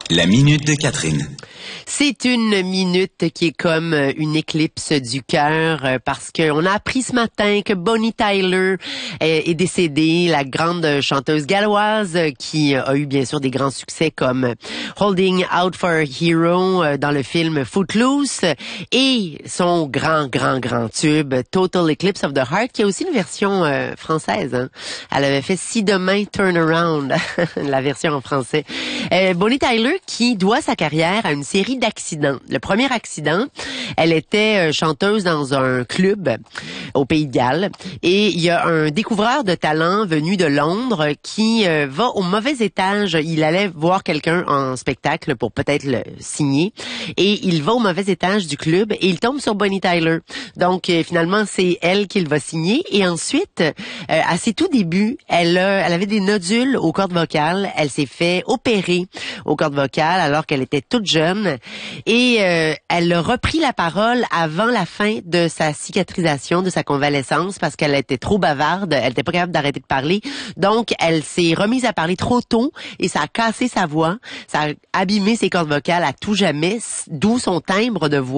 La minute de Catherine. C'est une minute qui est comme une éclipse du cœur parce qu'on a appris ce matin que Bonnie Tyler est décédée, la grande chanteuse galloise qui a eu bien sûr des grands succès comme Holding Out for a Hero dans le film Footloose et son grand tube Total Eclipse of the Heart qui a aussi une version française. Hein. Elle avait fait Si demain Turn Around, la version en français. Bonnie Tyler qui doit sa carrière à une série d'accidents. Le premier accident, elle était chanteuse dans un club au Pays de Galles et il y a un découvreur de talent venu de Londres qui va au mauvais étage. Il allait voir quelqu'un en spectacle pour peut-être le signer et il va au mauvais étage du club et il tombe sur Bonnie Tyler. Donc finalement, c'est elle qu'il va signer et ensuite, à ses tout débuts, elle avait des nodules aux cordes vocales. Elle s'est fait opérer aux cordes vocales alors qu'elle était toute jeune et elle a repris la parole avant la fin de sa cicatrisation, de sa convalescence parce qu'elle était trop bavarde, elle était pas capable d'arrêter de parler. Donc elle s'est remise à parler trop tôt et ça a cassé sa voix, ça a abîmé ses cordes vocales à tout jamais, d'où son timbre de voix.